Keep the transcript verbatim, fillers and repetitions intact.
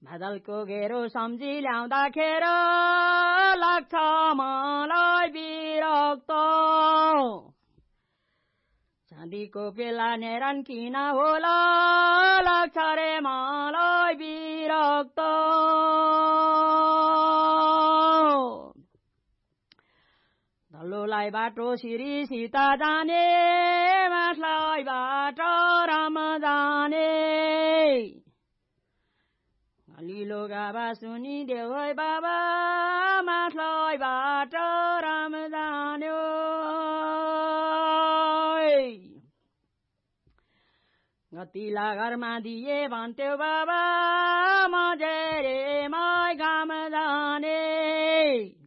भदलको घेरो सम्झी ल्याउँदाखेर लाग्छ मलाई बिरक्त चाँदीको बेला नेरन किन होला लाग्छ रे मलाई बिरक्त धल्लोलाई बाटो सिरी सीता जाने मासलाई बाटो राम जाने अलिलो गाभा सुनिदेऊ है बाबा मासलाई बाटो राम जान्यो गतिला घरमा दिए भन्थ्यो बाबा म जेरे मै घाम जाने